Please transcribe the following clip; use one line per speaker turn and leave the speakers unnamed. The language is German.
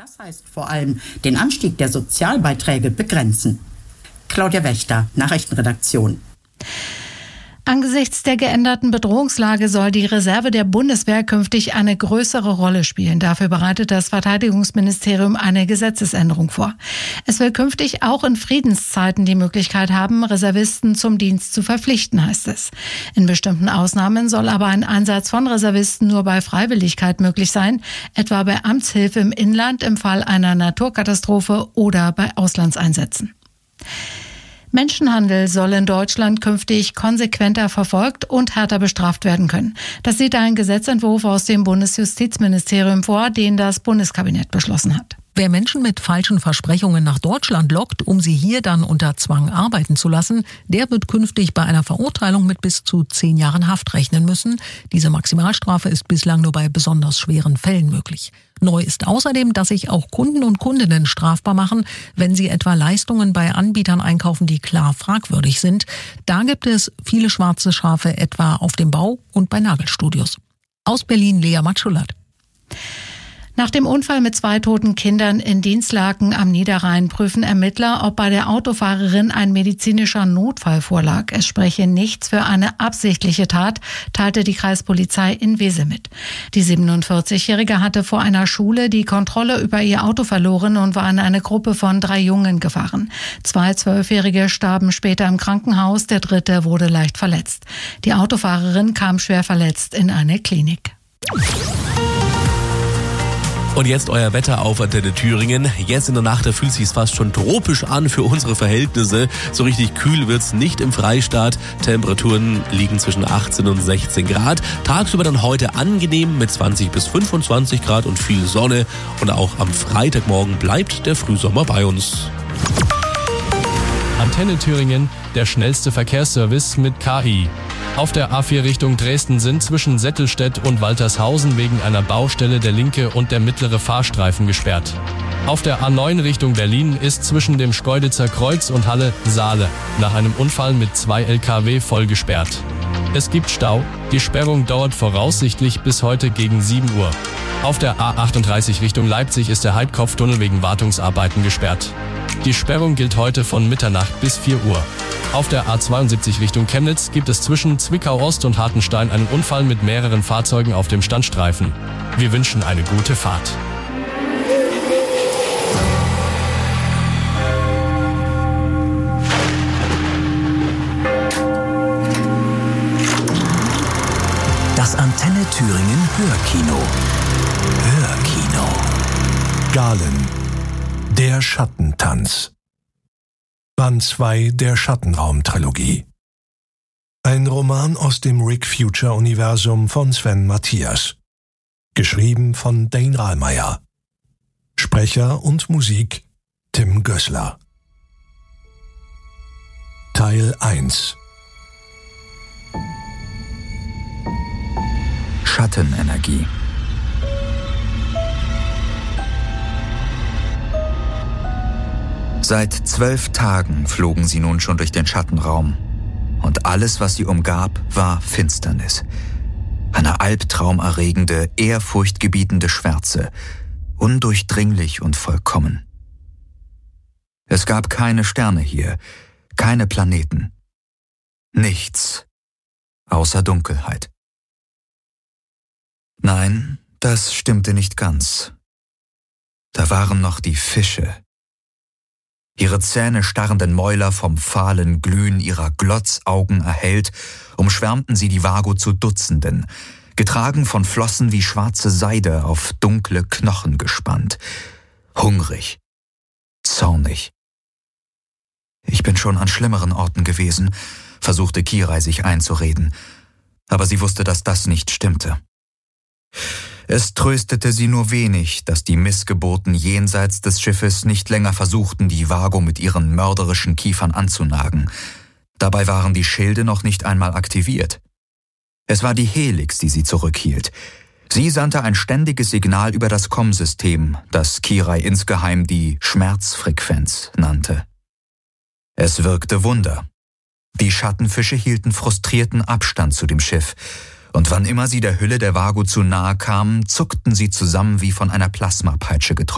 Das heißt vor allem den Anstieg der Sozialbeiträge begrenzen. Claudia Wächter, Nachrichtenredaktion.
Angesichts der geänderten Bedrohungslage soll die Reserve der Bundeswehr künftig eine größere Rolle spielen. Dafür bereitet das Verteidigungsministerium eine Gesetzesänderung vor. Es will künftig auch in Friedenszeiten die Möglichkeit haben, Reservisten zum Dienst zu verpflichten, heißt es. In bestimmten Ausnahmen soll aber ein Einsatz von Reservisten nur bei Freiwilligkeit möglich sein, etwa bei Amtshilfe im Inland im Fall einer Naturkatastrophe oder bei Auslandseinsätzen. Menschenhandel soll in Deutschland künftig konsequenter verfolgt und härter bestraft werden können. Das sieht ein Gesetzentwurf aus dem Bundesjustizministerium vor, den das Bundeskabinett beschlossen hat.
Wer Menschen mit falschen Versprechungen nach Deutschland lockt, um sie hier dann unter Zwang arbeiten zu lassen, der wird künftig bei einer Verurteilung mit bis zu 10 Jahren Haft rechnen müssen. Diese Maximalstrafe ist bislang nur bei besonders schweren Fällen möglich. Neu ist außerdem, dass sich auch Kunden und Kundinnen strafbar machen, wenn sie etwa Leistungen bei Anbietern einkaufen, die klar fragwürdig sind. Da gibt es viele schwarze Schafe, etwa auf dem Bau und bei Nagelstudios. Aus Berlin Lea Matschulat.
Nach dem Unfall mit 2 toten Kindern in Dinslaken am Niederrhein prüfen Ermittler, ob bei der Autofahrerin ein medizinischer Notfall vorlag. Es spreche nichts für eine absichtliche Tat, teilte die Kreispolizei in Wesel mit. Die 47-Jährige hatte vor einer Schule die Kontrolle über ihr Auto verloren und war in eine Gruppe von 3 Jungen gefahren. 2 12-Jährige starben später im Krankenhaus, der 3. wurde leicht verletzt. Die Autofahrerin kam schwer verletzt in eine Klinik.
Und jetzt euer Wetter auf Antenne Thüringen. Jetzt in der Nacht, da fühlt es sich fast schon tropisch an für unsere Verhältnisse. So richtig kühl wird's nicht im Freistaat. Temperaturen liegen zwischen 18 und 16 Grad. Tagsüber dann heute angenehm mit 20 bis 25 Grad und viel Sonne. Und auch am Freitagmorgen bleibt der Frühsommer bei uns.
Antenne Thüringen, der schnellste Verkehrsservice mit KI. Auf der A4 Richtung Dresden sind zwischen Settelstedt und Waltershausen wegen einer Baustelle der linke und der mittlere Fahrstreifen gesperrt. Auf der A9 Richtung Berlin ist zwischen dem Schkeuditzer Kreuz und Halle Saale nach einem Unfall mit 2 LKW voll gesperrt. Es gibt Stau. Die Sperrung dauert voraussichtlich bis heute gegen 7 Uhr. Auf der A38 Richtung Leipzig ist der Heidkopftunnel wegen Wartungsarbeiten gesperrt. Die Sperrung gilt heute von Mitternacht bis 4 Uhr. Auf der A72 Richtung Chemnitz gibt es zwischen Zwickau-Ost und Hartenstein einen Unfall mit mehreren Fahrzeugen auf dem Standstreifen. Wir wünschen eine gute Fahrt.
Das Antenne Thüringen Hörkino. Hörkino.
Galen. Der Schattentanz. Band 2 der Schattenraum-Trilogie. Ein Roman aus dem Rick-Future-Universum von Sven Mathias. Geschrieben von Dane Rahlmeier. Sprecher und Musik Tim Gößler. Teil 1.
Schattenenergie. Seit 12 Tagen flogen sie nun schon durch den Schattenraum. Und alles, was sie umgab, war Finsternis. Eine albtraumerregende, ehrfurchtgebietende Schwärze. Undurchdringlich und vollkommen. Es gab keine Sterne hier, keine Planeten. Nichts außer Dunkelheit. Nein, das stimmte nicht ganz. Da waren noch die Fische. Ihre zähnestarrenden Mäuler vom fahlen Glühen ihrer Glotzaugen erhellt, umschwärmten sie die Vago zu Dutzenden, getragen von Flossen wie schwarze Seide auf dunkle Knochen gespannt. Hungrig, zornig. Ich bin schon an schlimmeren Orten gewesen, versuchte Kirai sich einzureden, aber sie wusste, dass das nicht stimmte. Es tröstete sie nur wenig, dass die Missgeburten jenseits des Schiffes nicht länger versuchten, die Vago mit ihren mörderischen Kiefern anzunagen. Dabei waren die Schilde noch nicht einmal aktiviert. Es war die Helix, die sie zurückhielt. Sie sandte ein ständiges Signal über das COM-System, das Kirai insgeheim die Schmerzfrequenz nannte. Es wirkte Wunder. Die Schattenfische hielten frustrierten Abstand zu dem Schiff, und wann immer sie der Hülle der Vago zu nahe kamen, zuckten sie zusammen wie von einer Plasmapeitsche getroffen.